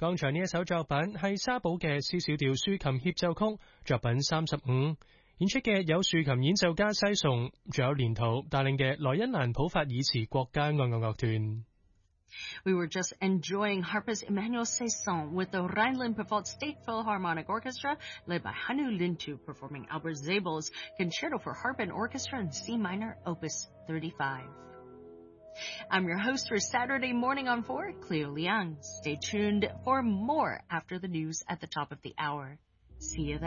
剛才呢一首作品係沙寶嘅 C 小調豎琴協奏曲，作品35，演出嘅有豎琴演奏家西崇，仲有連圖帶領嘅萊茵蘭普法爾茨國家愛樂樂團。 We were just enjoying harpist Emmanuel Saison with the Rhineland-Pfalz State Philharmonic Orchestra, led by Hannu Lintu, performing Albert Zabel's Concerto for Harp and Orchestra in C minor, Opus 35. I'm your host for Saturday Morning on 4, Cleo Liang. Stay tuned for more after the news at the top of the hour. See you then.